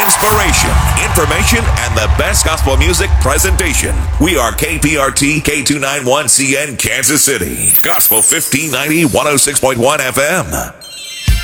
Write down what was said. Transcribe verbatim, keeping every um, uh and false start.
Inspiration, information, and the best gospel music presentation. We are K P R T K two ninety-one C N Kansas City. Gospel fifteen ninety, one oh six point one F M.